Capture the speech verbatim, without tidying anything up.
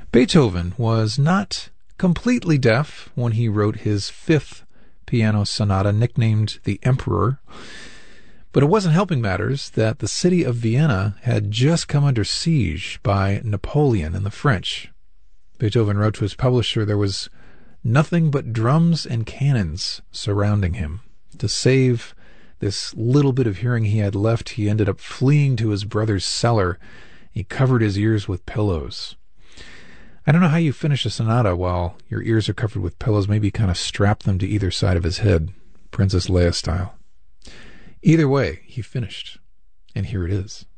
Beethoven was not completely deaf when he wrote his fifth piano sonata, nicknamed the Emperor, but it wasn't helping matters that the city of Vienna had just come under siege by Napoleon and the French. Beethoven wrote to his publisher there was nothing but drums and cannons surrounding him. To save this little bit of hearing he had left, he ended up fleeing to his brother's cellar. He covered his ears with pillows. I don't know how you finish a sonata while your ears are covered with pillows. Maybe kind of strap them to either side of his head, Princess Leia style. Either way, he finished, and here it is.